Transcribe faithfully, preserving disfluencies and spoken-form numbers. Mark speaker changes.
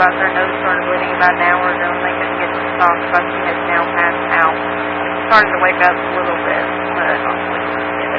Speaker 1: about their nose started bleeding about an hour ago, and they couldn't get to the doctor, but she had now passed out. Started to wake up a little bit, but not